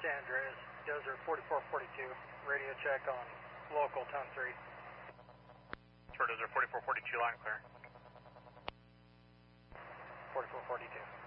San Andreas, Desert 4442, radio check on local tone 3. For Desert 4442, line clear. 4442.